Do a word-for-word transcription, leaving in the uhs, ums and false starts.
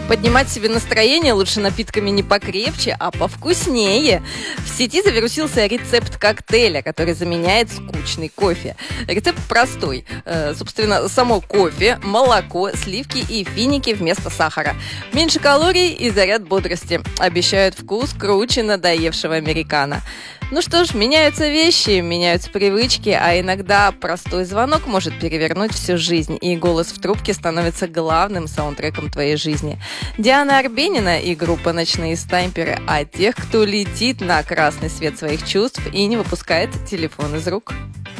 Поднимать себе настроение лучше напитками не покрепче, а повкуснее. В сети завирусился рецепт коктейля, который заменяет скучный кофе. Рецепт простой. Э, собственно, само кофе, молоко, сливки и финики вместо сахара. Меньше калорий и заряд бодрости. Обещают вкус круче надоевшего американо. Ну что ж, меняются вещи, меняются привычки, а иногда простой звонок может перевернуть всю жизнь, и голос в трубке становится главным саундтреком твоей жизни. Диана Арбенина и группа «Ночные снайперы» о тех, кто летит на красный свет своих чувств и не выпускает телефон из рук.